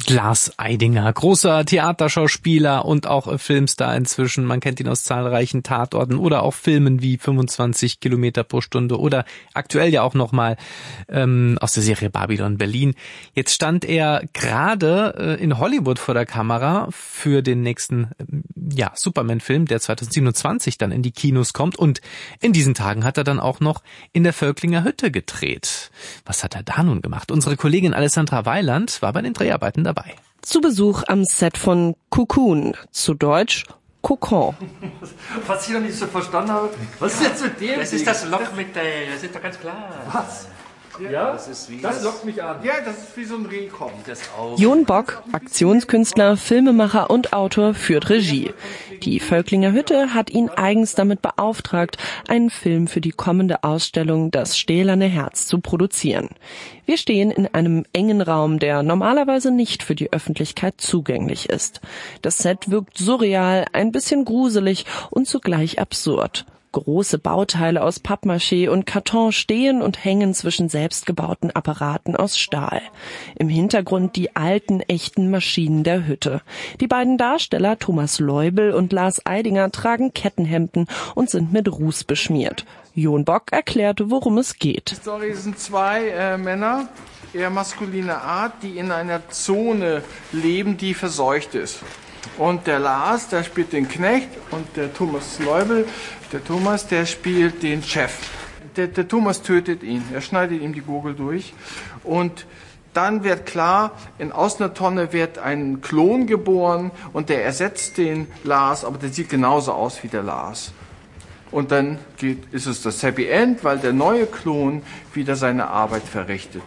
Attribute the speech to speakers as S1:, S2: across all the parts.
S1: Lars Eidinger, großer Theaterschauspieler und auch Filmstar inzwischen. Man kennt ihn aus zahlreichen Tatorten oder auch Filmen wie 25 Kilometer pro Stunde oder aktuell ja auch nochmal aus der Serie Babylon Berlin. Jetzt stand er gerade in Hollywood vor der Kamera für den nächsten Superman-Film, der 2027 dann in die Kinos kommt. Und in diesen Tagen hat er dann auch noch in der Völklinger Hütte gedreht. Was hat er da nun gemacht? Unsere Kollegin Alessandra Weiland war bei den Dreharbeiten dabei.
S2: Zu Besuch am Set von Cocoon, zu Deutsch Kokon.
S3: Was ich noch nicht so verstanden habe, was ist jetzt mit dem?
S4: Das ist das Loch mit der, das ist doch ganz klar.
S3: Was? Ja, das lockt mich an. Ja, das ist wie so ein Rehkopf.
S2: Jon Bock, Aktionskünstler, Filmemacher und Autor, führt Regie. Die Völklinger Hütte hat ihn eigens damit beauftragt, einen Film für die kommende Ausstellung Das stählerne Herz zu produzieren. Wir stehen in einem engen Raum, der normalerweise nicht für die Öffentlichkeit zugänglich ist. Das Set wirkt surreal, ein bisschen gruselig und zugleich absurd. Große Bauteile aus Pappmaché und Karton stehen und hängen zwischen selbstgebauten Apparaten aus Stahl. Im Hintergrund die alten, echten Maschinen der Hütte. Die beiden Darsteller, Thomas Leubel und Lars Eidinger, tragen Kettenhemden und sind mit Ruß beschmiert. Jon Bock erklärte, worum es geht.
S3: Die Story sind zwei Männer, eher maskuline Art, die in einer Zone leben, die verseucht ist. Und der Lars, der spielt den Knecht, und der Thomas Leubel, der spielt den Chef. Der Thomas tötet ihn, er schneidet ihm die Gurgel durch. Und dann wird klar, aus einer Tonne wird ein Klon geboren und der ersetzt den Lars, aber der sieht genauso aus wie der Lars. Und dann ist es das Happy End, weil der neue Klon wieder seine Arbeit verrichtet.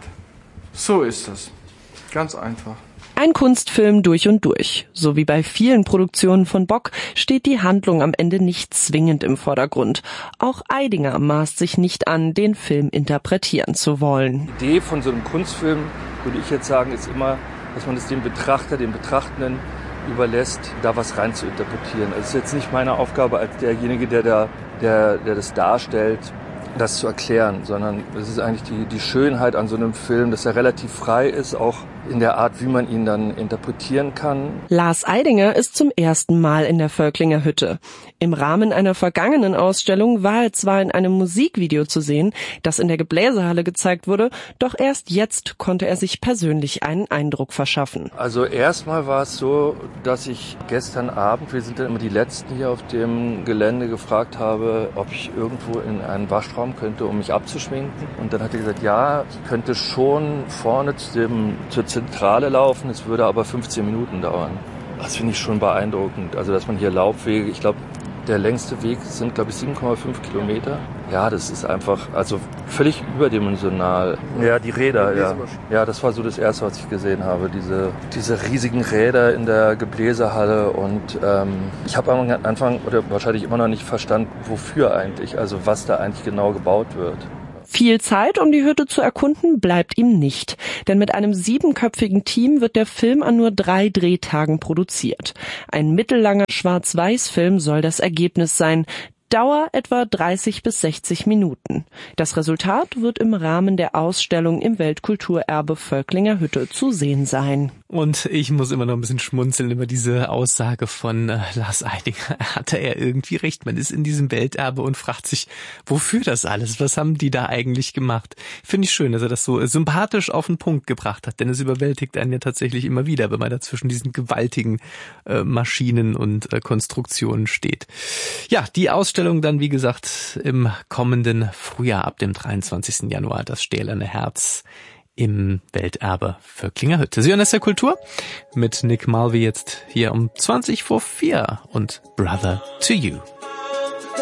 S3: So ist das. Ganz einfach.
S2: Ein Kunstfilm durch und durch. So wie bei vielen Produktionen von Bock steht die Handlung am Ende nicht zwingend im Vordergrund. Auch Eidinger maßt sich nicht an, den Film interpretieren zu wollen.
S5: Die Idee von so einem Kunstfilm, würde ich jetzt sagen, ist immer, dass man es dem Betrachter, dem Betrachtenden überlässt, da was rein zu interpretieren. Also es ist jetzt nicht meine Aufgabe als derjenige, der das darstellt, das zu erklären, sondern es ist eigentlich die Schönheit an so einem Film, dass er relativ frei ist, auch in der Art, wie man ihn dann interpretieren kann.
S2: Lars Eidinger ist zum ersten Mal in der Völklinger Hütte. Im Rahmen einer vergangenen Ausstellung war er zwar in einem Musikvideo zu sehen, das in der Gebläsehalle gezeigt wurde, doch erst jetzt konnte er sich persönlich einen Eindruck verschaffen.
S5: Also erstmal war es so, dass ich gestern Abend, wir sind dann immer die Letzten hier auf dem Gelände, gefragt habe, ob ich irgendwo in einen Waschraum könnte, um mich abzuschminken. Und dann hat er gesagt, ja, ich könnte schon vorne zur Zentrale laufen, es würde aber 15 Minuten dauern. Das finde ich schon beeindruckend. Also, dass man hier Laufwege, ich glaube, der längste Weg sind, glaube ich, 7,5 Kilometer. Ja, das ist einfach, also völlig überdimensional. Ja, die Räder, ja. Ja, das war so das Erste, was ich gesehen habe. Diese riesigen Räder in der Gebläsehalle. Und ich habe am Anfang oder wahrscheinlich immer noch nicht verstanden, wofür eigentlich, also was da eigentlich genau gebaut wird.
S2: Viel Zeit, um die Hütte zu erkunden, bleibt ihm nicht. Denn mit einem 7-köpfigen Team wird der Film an nur 3 Drehtagen produziert. Ein mittellanger Schwarz-Weiß-Film soll das Ergebnis sein. Dauer etwa 30 bis 60 Minuten. Das Resultat wird im Rahmen der Ausstellung im Weltkulturerbe Völklinger Hütte zu sehen sein.
S1: Und ich muss immer noch ein bisschen schmunzeln über diese Aussage von Lars Eidinger. Hatte er irgendwie recht? Man ist in diesem Welterbe und fragt sich, wofür das alles? Was haben die da eigentlich gemacht? Finde ich schön, dass er das so sympathisch auf den Punkt gebracht hat, denn es überwältigt einen ja tatsächlich immer wieder, wenn man da zwischen diesen gewaltigen Maschinen und Konstruktionen steht. Ja, die Ausstellung dann, wie gesagt, im kommenden Frühjahr ab dem 23. Januar, das stählerne Herz im Welterbe Völklinger Hütte. Sie hören es der Kultur mit Nick Mulvey jetzt hier um 4:20 und Brother to You.